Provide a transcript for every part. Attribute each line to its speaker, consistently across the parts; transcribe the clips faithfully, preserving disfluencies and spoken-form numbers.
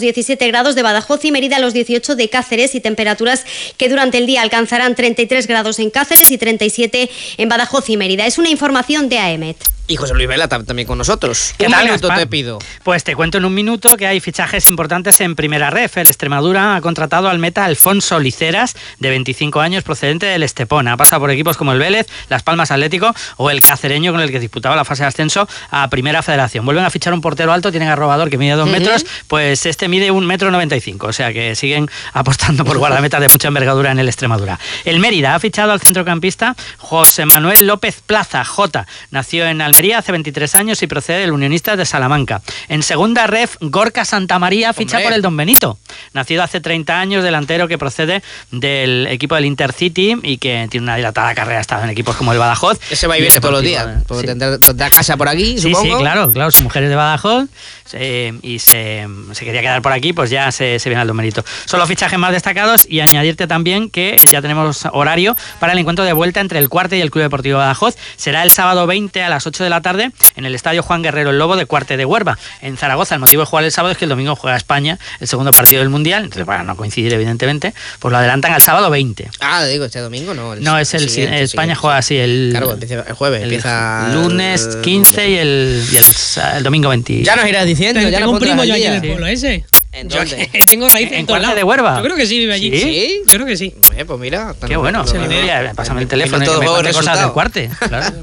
Speaker 1: diecisiete grados de Badajoz y Mérida, los dieciocho de Cáceres, y temperaturas que durante el día alcanzarán treinta y tres grados en Cáceres y treinta y siete en Badajoz y Mérida. Es una información de A E M E T.
Speaker 2: Y José Luis Vela también con nosotros.
Speaker 3: ¿Qué
Speaker 2: Un
Speaker 3: tal,
Speaker 2: minuto
Speaker 3: Gaspar?
Speaker 2: te pido.
Speaker 3: Pues te cuento en un minuto que hay fichajes importantes en Primera Ref. El Extremadura ha contratado al meta Alfonso Liceras, de veinticinco años, procedente del Estepona. Ha pasado por equipos como el Vélez, Las Palmas Atlético o el Cacereño, con el que disputaba la fase de ascenso a Primera Federación. Vuelven a fichar un portero alto, tienen a Robador, que mide dos uh-huh. metros, pues este mide un metro noventa y cinco, o sea que siguen apostando por guardametas de mucha envergadura en el Extremadura. El Mérida ha fichado al centrocampista José Manuel López Plaza, Jota. Nació en Almería hace veintitrés años y procede del Unionistas de Salamanca. En Segunda Ref, Gorka Santamaría ficha
Speaker 2: Hombre.
Speaker 3: por el Don Benito. Nacido hace treinta años, delantero que procede del equipo del Intercity y que tiene una dilatada carrera, ha estado en equipos como el Badajoz.
Speaker 2: Ese va y viene todos los días. Porque sí. tendrá, tendrá casa por aquí,
Speaker 3: sí,
Speaker 2: supongo.
Speaker 3: Sí, claro, claro. Su mujer es de Badajoz eh, y se, se quería quedar por aquí, pues ya se, se viene al Don Benito. Son los fichajes más destacados, y añadirte también que ya tenemos horario para el encuentro de vuelta entre el Cuarte y el Club Deportivo Badajoz. Será el sábado veinte a las ocho de la tarde en el Estadio Juan Guerrero el Lobo de Cuarte de Huerva, en Zaragoza. El motivo de jugar el sábado es que el domingo juega España el segundo partido del Mundial, entonces para no coincidir evidentemente, pues lo adelantan al sábado veinte.
Speaker 2: Ah, digo, este domingo no. El
Speaker 3: no, es el siguiente, España siguiente, juega así el...
Speaker 2: Claro, empieza el jueves,
Speaker 3: el
Speaker 2: empieza...
Speaker 3: El lunes quince y el, y el, el domingo veinte.
Speaker 2: Ya nos irás diciendo,
Speaker 4: Tengo
Speaker 2: ya
Speaker 4: tengo
Speaker 2: nos
Speaker 4: un primo yo allí
Speaker 2: día.
Speaker 4: en el pueblo ese.
Speaker 2: ¿En
Speaker 4: Yo
Speaker 2: dónde?
Speaker 4: que tengo raíces en,
Speaker 3: ¿En
Speaker 4: todos
Speaker 3: Cuarte
Speaker 4: lados.
Speaker 3: de Huerva?
Speaker 4: Yo creo que sí, vive allí.
Speaker 2: ¿Sí?
Speaker 4: Yo creo que sí.
Speaker 2: Eh, pues mira.
Speaker 3: Qué bueno.
Speaker 2: Se
Speaker 3: Pásame el teléfono y
Speaker 2: todo
Speaker 3: que me
Speaker 2: juego
Speaker 3: cuente cosas
Speaker 2: resultado.
Speaker 3: del Cuarte. Claro.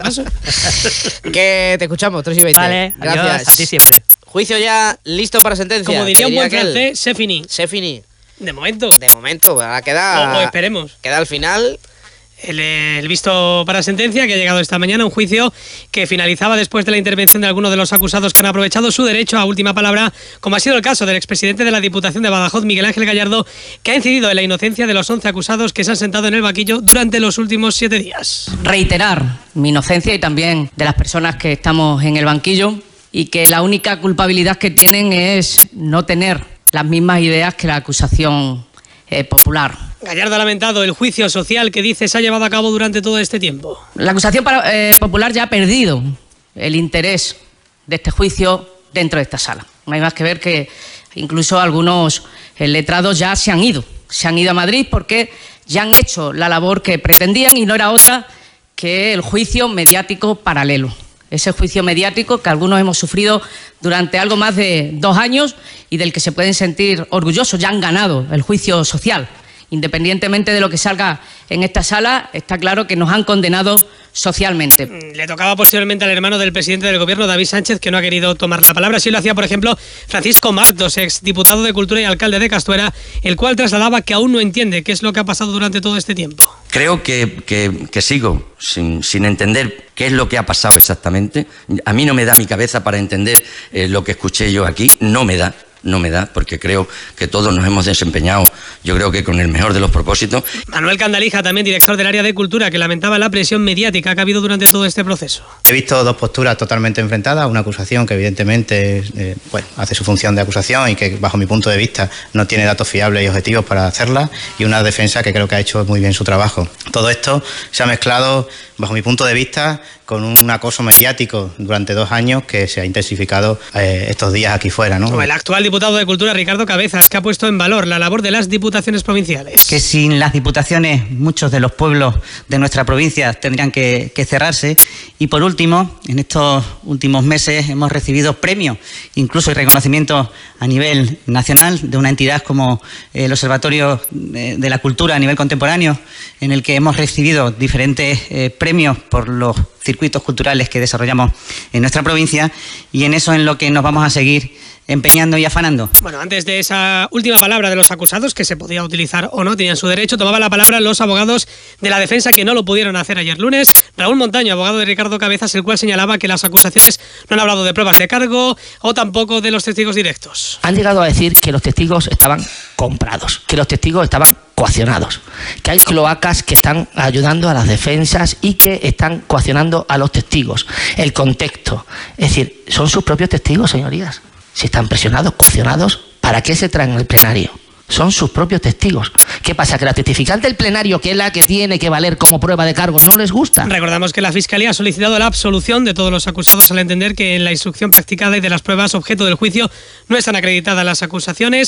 Speaker 2: Que te escuchamos, tres y veinte.
Speaker 3: Vale,
Speaker 2: gracias.
Speaker 3: adiós, a ti siempre.
Speaker 2: Juicio ya listo para sentencia.
Speaker 4: Como diría un buen
Speaker 2: aquel.
Speaker 4: francés, c'est fini.
Speaker 2: C'est fini.
Speaker 4: De momento.
Speaker 2: De momento, ahora queda...
Speaker 4: O, o esperemos.
Speaker 2: Queda al final...
Speaker 4: El, el visto para sentencia que ha llegado esta mañana, un juicio que finalizaba después de la intervención de algunos de los acusados que han aprovechado su derecho a última palabra, como ha sido el caso del expresidente de la Diputación de Badajoz, Miguel Ángel Gallardo, que ha incidido en la inocencia de los once acusados que se han sentado en el banquillo durante los últimos siete días.
Speaker 5: Reiterar mi inocencia y también de las personas que estamos en el banquillo, y que la única culpabilidad que tienen es no tener las mismas ideas que la acusación eh, popular.
Speaker 4: Gallardo ha lamentado el juicio social que dice se ha llevado a cabo durante todo este tiempo.
Speaker 5: La acusación para, eh, popular ya ha perdido el interés de este juicio dentro de esta sala. No hay más que ver que incluso algunos eh, letrados ya se han ido. Se han ido a Madrid porque ya han hecho la labor que pretendían, y no era otra que el juicio mediático paralelo. Ese juicio mediático que algunos hemos sufrido durante algo más de dos años y del que se pueden sentir orgullosos. Ya han ganado el juicio social. Independientemente de lo que salga en esta sala, está claro que nos han condenado socialmente.
Speaker 4: Le tocaba posiblemente al hermano del presidente del gobierno, David Sánchez, que no ha querido tomar la palabra. Así lo hacía, por ejemplo, Francisco Martos, ex diputado de Cultura y alcalde de Castuera, el cual trasladaba que aún no entiende qué es lo que ha pasado durante todo este tiempo.
Speaker 6: Creo que, que, que sigo sin, sin entender qué es lo que ha pasado exactamente. A mí no me da mi cabeza para entender eh, lo que escuché yo aquí, no me da. No me da, porque creo que todos nos hemos desempeñado, yo creo que con el mejor de los propósitos.
Speaker 4: Manuel Candalija, también director del área de Cultura, que lamentaba la presión mediática que ha habido durante todo este proceso.
Speaker 7: He visto dos posturas totalmente enfrentadas, una acusación que evidentemente eh, bueno, hace su función de acusación y que bajo mi punto de vista no tiene datos fiables y objetivos para hacerla, y una defensa que creo que ha hecho muy bien su trabajo. Todo esto se ha mezclado, bajo mi punto de vista, con un acoso mediático durante dos años que se ha intensificado eh, estos días aquí fuera, ¿no?
Speaker 4: El actual diputado de Cultura, Ricardo Cabezas, que ha puesto en valor la labor de las diputaciones provinciales.
Speaker 8: Que sin las diputaciones muchos de los pueblos de nuestra provincia tendrían que, que cerrarse. Y por último, en estos últimos meses hemos recibido premios, incluso y reconocimientos a nivel nacional de una entidad como el Observatorio de la Cultura a nivel contemporáneo, en el que hemos recibido diferentes eh, premios por los circuitos culturales que desarrollamos en nuestra provincia, y en eso en lo que nos vamos a seguir empeñando y afanando.
Speaker 4: Bueno, antes de esa última palabra de los acusados, que se podía utilizar o no, tenían su derecho, tomaban la palabra los abogados de la defensa, que no lo pudieron hacer ayer lunes. Raúl Montaño, abogado de Ricardo Cabezas, el cual señalaba que las acusaciones no han hablado de pruebas de cargo o tampoco de los testigos directos.
Speaker 9: Han llegado a decir que los testigos estaban comprados, que los testigos estaban coaccionados, que hay cloacas que están ayudando a las defensas y que están coaccionando a los testigos. El contexto, es decir, son sus propios testigos, señorías. Si están presionados, coaccionados, ¿para qué se traen al plenario? Son sus propios testigos. ¿Qué pasa? ¿Que la testificante del plenario, que es la que tiene que valer como prueba de cargo, no les gusta?
Speaker 4: Recordamos que la Fiscalía ha solicitado la absolución de todos los acusados al entender que en la instrucción practicada y de las pruebas objeto del juicio no están acreditadas las acusaciones.